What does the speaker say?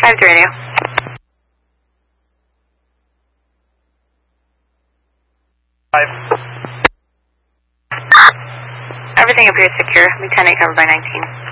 5 to radio. Everything appears secure. We 10-8 covered by 19.